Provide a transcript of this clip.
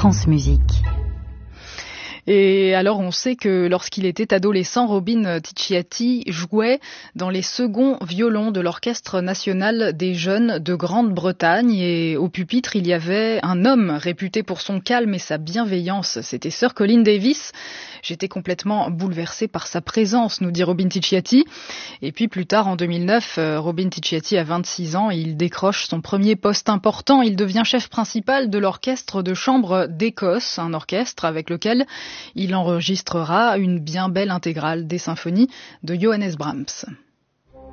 France Musique. Et alors on sait que lorsqu'il était adolescent, Robin Ticciati jouait dans les seconds violons de l'Orchestre national des jeunes de Grande-Bretagne. Et au pupitre, il y avait un homme réputé pour son calme et sa bienveillance. C'était Sir Colin Davis. J'étais complètement bouleversée par sa présence, nous dit Robin Ticciati. Et puis plus tard, en 2009, Robin Ticciati a 26 ans et il décroche son premier poste important. Il devient chef principal de l'Orchestre de chambre d'Écosse, un orchestre avec lequel il enregistrera une bien belle intégrale des symphonies de Johannes Brahms.